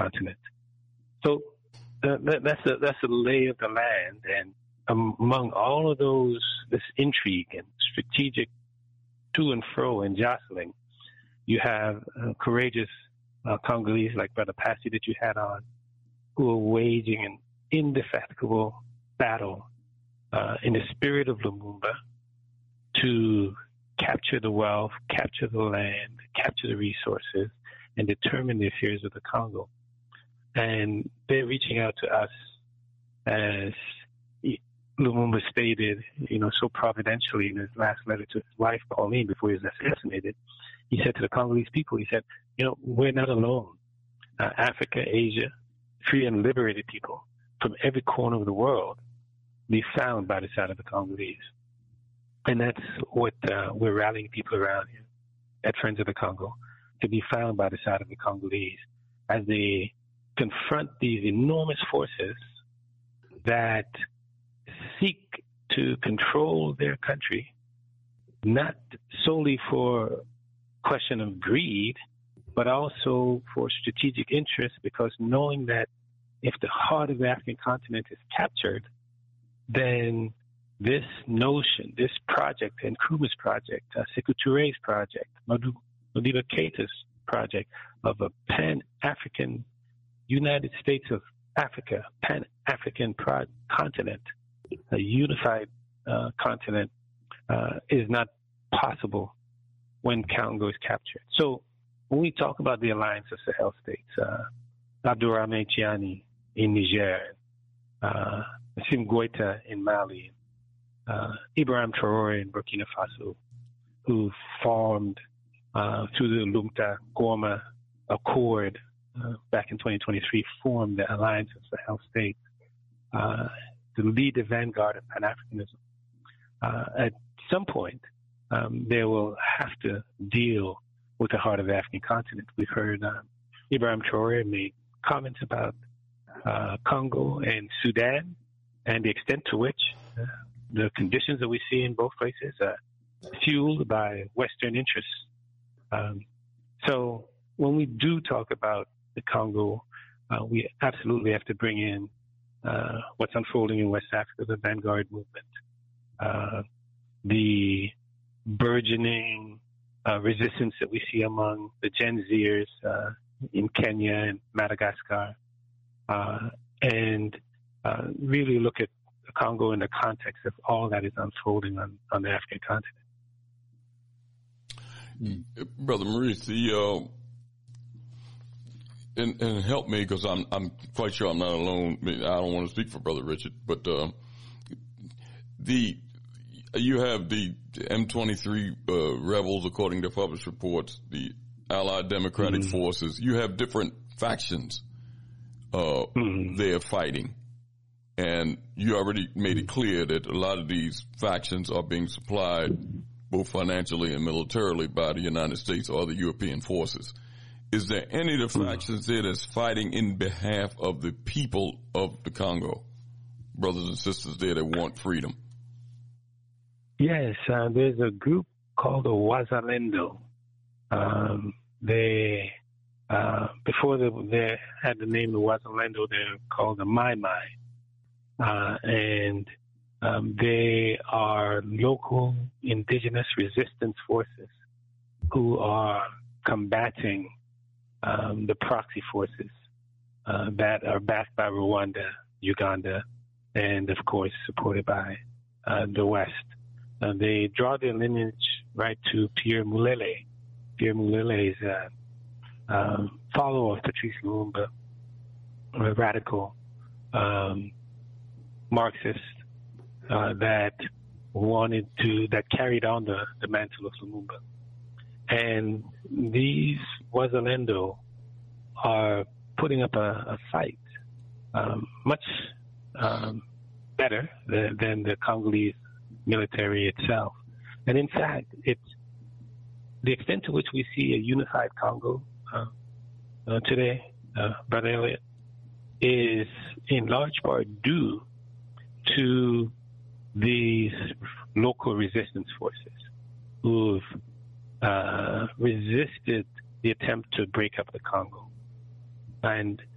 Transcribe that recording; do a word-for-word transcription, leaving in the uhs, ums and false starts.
continent. So uh, that, that's a that's a lay of the land, and um, among all of those, this intrigue and strategic to and fro and jostling, you have uh, courageous uh, Congolese like Brother Passy that you had on, who are waging an indefatigable battle uh, in the spirit of Lumumba to capture the wealth, capture the land, capture the resources, and determine the affairs of the Congo. And they're reaching out to us, as Lumumba stated, you know, so providentially in his last letter to his wife, Pauline, before he was assassinated. He said to the Congolese people, he said, you know, we're not alone. Uh, Africa, Asia, free and liberated people from every corner of the world be found by the side of the Congolese. And that's what uh, we're rallying people around here at Friends of the Congo, to be found by the side of the Congolese as they confront these enormous forces that seek to control their country, not solely for question of greed, but also for strategic interest, because knowing that if the heart of the African continent is captured, then this notion, this project, Nkrumah's project, uh, Sékou Touré's project, Modibo Keïta's project of a pan-African United States of Africa, pan-African pro- continent, a unified uh, continent, uh, is not possible when Congo is captured. So when we talk about the alliance of Sahel states, uh, Abdourahmane Tiani in Niger, uh, Assimi Goïta in Mali, uh, Ibrahim Traoré in Burkina Faso, who formed uh, through the Lumta-Goma Accord uh, back in twenty twenty-three, formed the alliance of Sahel states uh, to lead the vanguard of Pan-Africanism. Uh, at some point, um, they will have to deal with the heart of the African continent. We've heard uh, Ibrahim Traoré make comments about uh, Congo and Sudan, and the extent to which uh, the conditions that we see in both places are fueled by Western interests. Um, so when we do talk about the Congo, uh, we absolutely have to bring in uh, what's unfolding in West Africa, the vanguard movement, uh, the burgeoning uh, resistance that we see among the Gen Zers uh, in Kenya and Madagascar, uh, and uh, really look at the Congo in the context of all that is unfolding on, on the African continent. Brother Maurice, the, uh, and, and help me, because I'm I'm quite sure I'm not alone. I don't want to speak for Brother Richard, but uh, the you have the M twenty-three uh, rebels, according to published reports, the Allied Democratic mm-hmm. Forces. You have different factions uh, mm-hmm. they're fighting. And you already made it clear that a lot of these factions are being supplied both financially and militarily by the United States or the European forces. Is there any of the factions there that's fighting in behalf of the people of the Congo, brothers and sisters there that want freedom? Yes, uh, there's a group called the Wazalendo. Um, they, uh, before they, they had the name the Wazalendo, they're called the Mai Mai. Uh, and um, they are local indigenous resistance forces who are combating um, the proxy forces uh, that are backed by Rwanda, Uganda, and, of course, supported by uh, the West. Uh, they draw their lineage right to Pierre Mulele. Pierre Mulele is a um, follower of Patrice Lumumba, a radical um Marxist uh, that wanted to, that carried on the, the mantle of Lumumba. And these Wazalendo are putting up a, a fight um, much um, better than, than the Congolese military itself. And in fact, it's the extent to which we see a unified Congo uh, uh, today, uh, Brother Elliott, is in large part due to these local resistance forces who've uh, resisted the attempt to break up the Congo. And